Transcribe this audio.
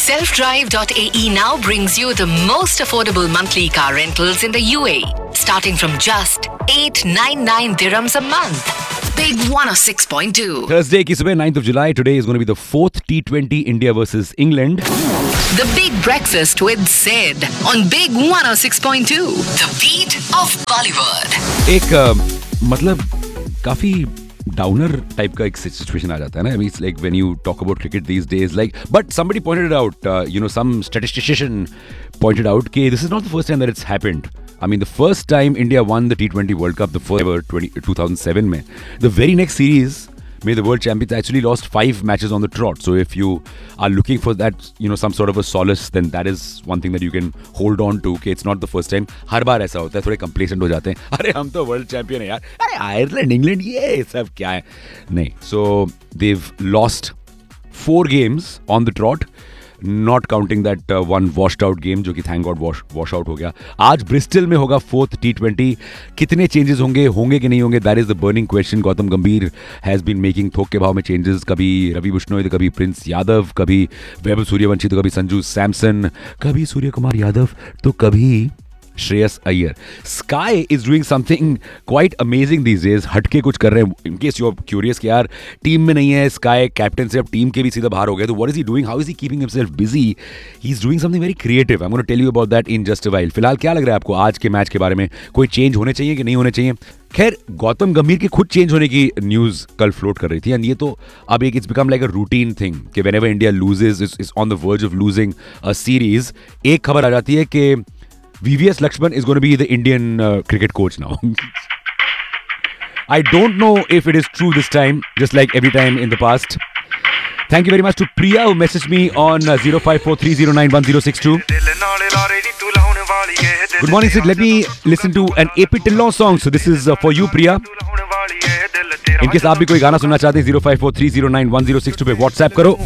Selfdrive.ae now brings you the most affordable monthly car rentals in the UAE, starting from just 899 dirhams a month. Big 106.2. Thursday की सुबह 9th of July. Today is going to be the 4th T20 India versus England. The Big Breakfast with Sid on Big 106.2. The beat of Bollywood. एक मतलब काफी downer type का एक situation आ जाता है ना. I mean, it's like when you talk about cricket these days, like, but somebody pointed it out, some statistician pointed out that this is not the first time that it's happened. I mean, the first time India won the T20 World Cup, the first ever 2007 mein, the very next series, the world champions actually lost 5 matches on the trot. So if you are looking for that, some sort of a solace, then that is one thing that you can hold on to. Okay, it's not the first time. हर बार ऐसा होता है, थोड़े complacent हो जाते हैं. अरे हम तो world champion है यार. अरे Ireland, England, ये सब क्या है? नहीं. So they've lost 4 games on the trot. Not counting that one washed out game जो कि thank God wash out हो गया. आज ब्रिस्टल में होगा 4th T20. कितने changes होंगे कि नहीं होंगे? That is the burning question. Gautam गंभीर has been making थोक के भाव में changes. कभी रवि बिश्नोई तो कभी प्रिंस यादव, कभी वैभव सूर्यवंशी तो कभी संजू सैमसन, कभी सूर्य कुमार यादव तो कभी Shreyas Iyer. Sky is doing something quite amazing these days. हटके कुछ कर रहे हैं. In case you are curious कि यार टीम में नहीं है Sky, कैप्टन से अब टीम के भी सीधा बाहर हो गए. तो what is he doing? How is he keeping himself busy? He's doing something very creative. I'm going to tell you about that in just a while. फिलहाल क्या लग रहा है आपको आज के मैच के बारे में? कोई चेंज होने चाहिए कि नहीं होने चाहिए? खैर, गौतम गंभीर की खुद चेंज होने की न्यूज कल फ्लोट कर रही थी. एंड ये तो अब एक it's become like a routine thing कि whenever India loses, is on the verge of losing a series, एक खबर आ जाती है कि VVS Lakshman is going to be the Indian cricket coach now. I don't know if it is true this time, just like every time in the past. Thank you very much to Priya who messaged me on 0543091062. Good morning, Sid. Let me listen to an AP Dillon song. So this is for you, Priya. In case आप भी कोई गाना सुनना चाहते हैं 0543091062 पे WhatsApp करो.